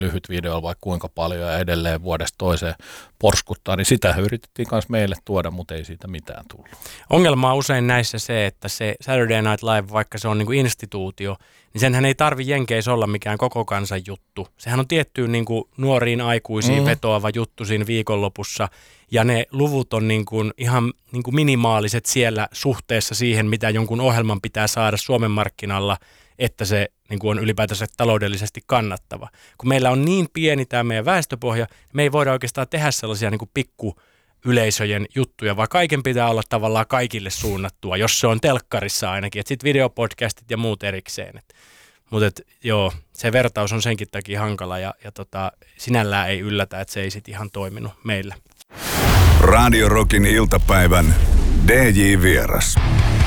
lyhyt video vaikka kuinka paljon ja edelleen vuodesta toiseen porskuttaa, niin sitä yritettiin myös meille tuoda, mutta ei siitä mitään tullut. Ongelma on usein näissä se, että se Saturday Night Live, vaikka se on niin kuin instituutio, niin senhän ei tarvi Jenkeissä olla mikään koko kansan juttu. Sehän on tiettyyn niin kuin nuoriin aikuisiin vetoava juttu siinä viikonlopussa, ja ne luvut on niin kuin ihan niin kuin minimaaliset siellä suhteessa siihen, mitä jonkun ohjelman pitää saada Suomen markkinalla, että se niin kuin on ylipäätänsä taloudellisesti kannattava. Kun meillä on niin pieni tämä meidän väestöpohja, me ei voida oikeastaan tehdä sellaisia niin kuin pikkuyleisöjen juttuja, vaan kaiken pitää olla tavallaan kaikille suunnattua, jos se on telkkarissa ainakin, että sitten videopodcastit ja muut erikseen. Mutta joo, se vertaus on senkin takia hankala ja sinällään ei yllätä, että se ei sitten ihan toiminut meillä. Radio Rockin iltapäivän DJ-vieras.